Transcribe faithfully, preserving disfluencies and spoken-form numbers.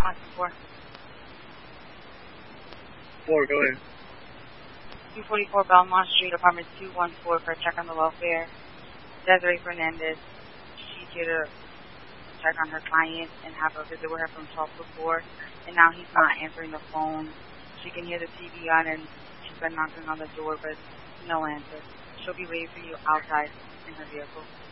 One, four. Four, go ahead. two forty-four Belmont Street, apartment two one four for a check on the welfare. Desiree Fernandez, she's here to check on her client and have a visit with her from twelve to four. And now he's not answering the phone. She can hear the T V on and she's been knocking on the door, but no answer. She'll be waiting for you outside in her vehicle.